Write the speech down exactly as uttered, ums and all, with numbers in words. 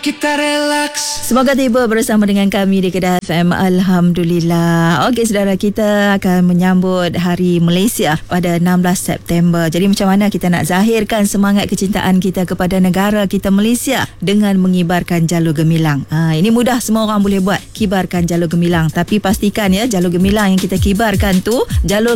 kita relax. Semoga tiba bersama dengan kami di Kedah F M. Alhamdulillah. Okey, saudara, kita akan menyambut Hari Malaysia pada enam belas September. Jadi macam mana kita nak zahirkan semangat kecintaan kita kepada negara kita Malaysia dengan mengibarkan jalur gemilang. Ha, ini mudah, semua orang boleh buat. Kibarkan jalur gemilang. Tapi pastikan ya, jalur gemilang yang kita kibarkan tu jalur